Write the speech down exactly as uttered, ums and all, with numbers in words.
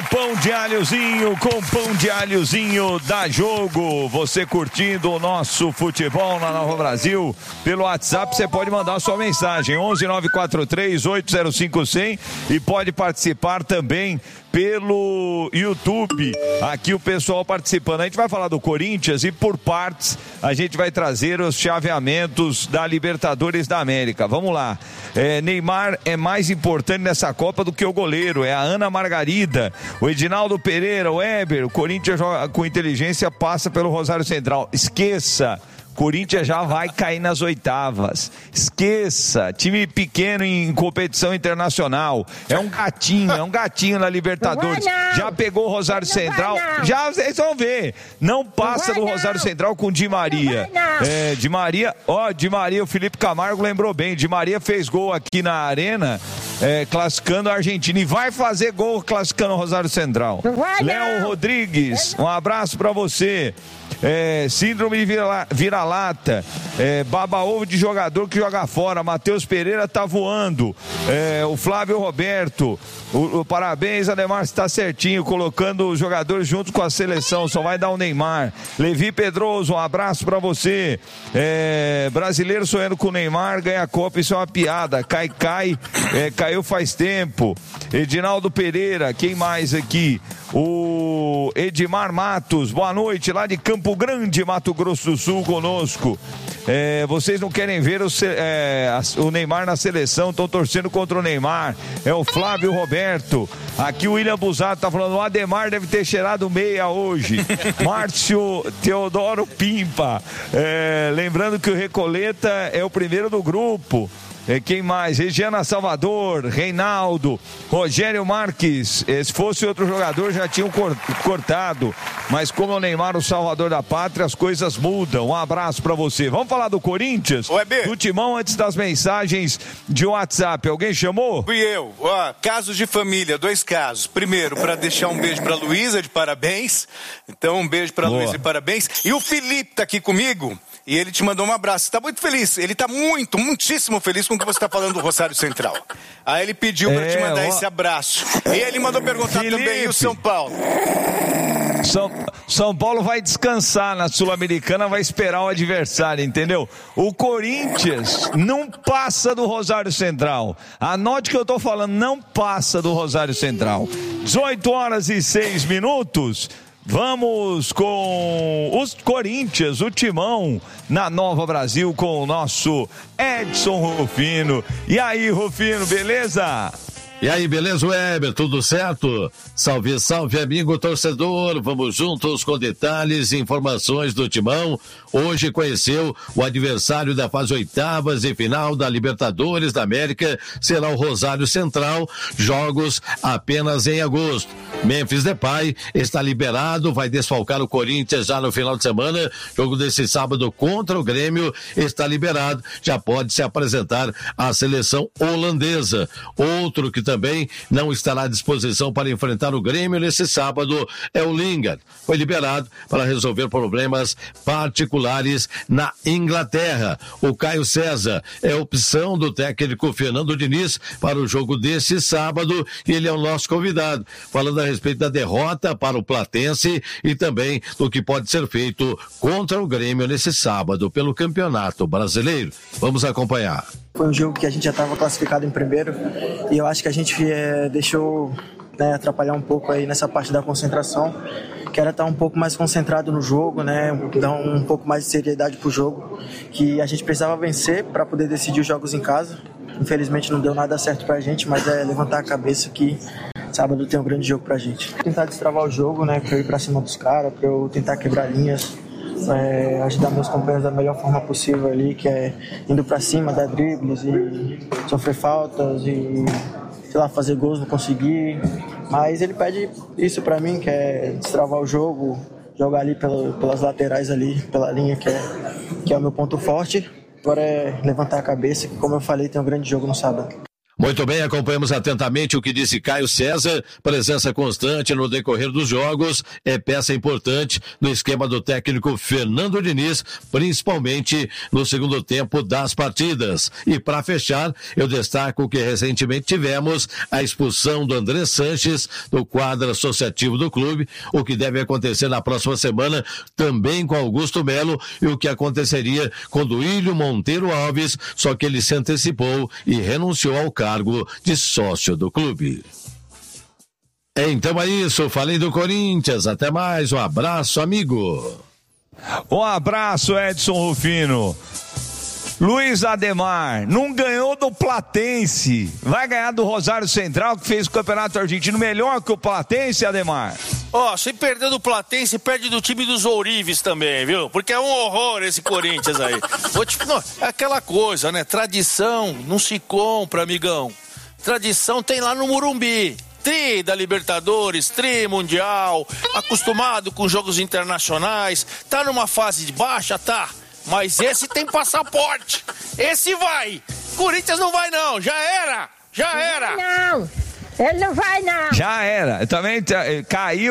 com pão de alhozinho, com pão de alhozinho dá jogo. Você curtindo o nosso futebol na Nova Brasil, pelo WhatsApp você pode mandar sua mensagem, onze nove quatro três oito zero cinco zero zero, e pode participar também pelo YouTube, aqui o pessoal participando. A gente vai falar do Corinthians e por partes a gente vai trazer os chaveamentos da Libertadores da América. Vamos lá, é, Neymar é mais importante nessa Copa do que o goleiro, é a Ana Margarida, o Edinaldo Pereira, o Weber, o Corinthians joga com inteligência, passa pelo Rosário Central. Esqueça, Corinthians já vai cair nas oitavas. Esqueça, time pequeno em competição internacional. É um gatinho, é um gatinho na Libertadores. Não não. Já pegou o Rosário não Central? Não. Já vocês vão ver. Não passa não do Rosário não. Central com Di Maria. Não não. É, Di Maria, ó, Di Maria, o Felipe Camargo lembrou bem. Di Maria fez gol aqui na Arena, é, classificando a Argentina. E vai fazer gol classificando o Rosário Central. Léo Rodrigues, um abraço pra você. É, síndrome de vira, vira-lata, é, baba-ovo de jogador que joga fora. Matheus Pereira tá voando. É, o Flávio Roberto, o, o parabéns, Ademar, está certinho, colocando os jogadores junto com a seleção, só vai dar o Neymar. Levi Pedroso, um abraço pra você. É, brasileiro sonhando com o Neymar, ganha a Copa, isso é uma piada. Cai, cai, é, caiu faz tempo. Edinaldo Pereira, quem mais aqui? O Edmar Matos, boa noite, lá de Campo Grande, Mato Grosso do Sul, conosco. É, vocês não querem ver o, é, o Neymar na seleção, estão torcendo contra o Neymar. É o Flávio Roberto. Aqui o William Busato tá falando, o Ademar deve ter cheirado meia hoje. Márcio Teodoro Pimpa, é, lembrando que o Recoleta é o primeiro do grupo. É, quem mais? Regiana Salvador, Reinaldo, Rogério Marques. Se fosse outro jogador já tinham cortado, mas como é o Neymar, o salvador da pátria, as coisas mudam. Um abraço pra você. Vamos falar do Corinthians? Do Timão, antes das mensagens de WhatsApp. Alguém chamou? Fui eu. Ó, casos de família, dois casos. Primeiro, para deixar um beijo pra Luísa de parabéns. Então, um beijo pra Luísa de parabéns. E o Felipe tá aqui comigo. E ele te mandou um abraço. Está muito feliz. Ele está muito, muitíssimo feliz com o que você está falando do Rosário Central. Aí ele pediu para é, te mandar ó... esse abraço. E ele mandou perguntar Felipe. Também, e o São Paulo? São, São Paulo vai descansar na Sul-Americana, vai esperar o adversário, entendeu? O Corinthians não passa do Rosário Central. Anote o que eu tô falando, não passa do Rosário Central. dezoito horas e seis minutos. Vamos com os Corinthians, o Timão, na Nova Brasil, com o nosso Edson Rufino. E aí, Rufino, beleza? E aí, beleza, Weber? Tudo certo? Salve, salve, amigo torcedor. Vamos juntos com detalhes e informações do Timão. Hoje conheceu o adversário da fase oitavas e final da Libertadores da América. Será o Rosário Central. Jogos apenas em agosto. Memphis Depay está liberado, vai desfalcar o Corinthians já no final de semana. Jogo desse sábado contra o Grêmio está liberado. Já pode se apresentar à seleção holandesa. Outro que também não estará à disposição para enfrentar o Grêmio nesse sábado é o Lingard. Foi liberado para resolver problemas particulares na Inglaterra. O Caio César é opção do técnico Fernando Diniz para o jogo desse sábado e ele é o nosso convidado, falando a respeito da derrota para o Platense e também do que pode ser feito contra o Grêmio nesse sábado pelo Campeonato Brasileiro. Vamos acompanhar. Foi um jogo que a gente já estava classificado em primeiro e eu acho que a gente é, deixou né, atrapalhar um pouco aí nessa parte da concentração, que era estar um pouco mais concentrado no jogo, né, dar um pouco mais de seriedade pro jogo, que a gente precisava vencer para poder decidir os jogos em casa. Infelizmente não deu nada certo pra gente, mas é levantar a cabeça que sábado tem um grande jogo pra gente. Tentar destravar o jogo, né, pra eu ir pra cima dos caras, pra eu tentar quebrar linhas. É, ajudar meus companheiros da melhor forma possível ali, que é indo pra cima, dar dribles e sofrer faltas e, sei lá, fazer gols, não conseguir. Mas ele pede isso pra mim, que é destravar o jogo, jogar ali pela, pelas laterais ali, pela linha, que é, que é o meu ponto forte. Agora é levantar a cabeça, que como eu falei, tem um grande jogo no sábado. Muito bem, acompanhamos atentamente o que disse Caio César. Presença constante no decorrer dos jogos é peça importante no esquema do técnico Fernando Diniz, principalmente no segundo tempo das partidas. E para fechar, eu destaco que recentemente tivemos a expulsão do André Sanches do quadro associativo do clube, o que deve acontecer na próxima semana também com Augusto Melo e o que aconteceria com Duílio Monteiro Alves, só que ele se antecipou e renunciou ao cargo de sócio do clube. Então é isso, falei do Corinthians, até mais, um abraço, amigo. Um abraço, Edson Rufino. Luiz Ademar, não ganhou do Platense, vai ganhar do Rosário Central, que fez o Campeonato Argentino melhor que o Platense, Ademar? Ó, oh, se perder do Platense, perde do time dos Ourives também, viu? Porque é um horror esse Corinthians aí. Vou te... não, é aquela coisa, né? Tradição não se compra, amigão. Tradição tem lá no Morumbi. Tri da Libertadores, tri mundial, acostumado com jogos internacionais, tá numa fase de baixa, tá? Mas esse tem passaporte. Esse vai. Corinthians não vai não, já era, já era. Não, ele não vai não. Já era, também caiu.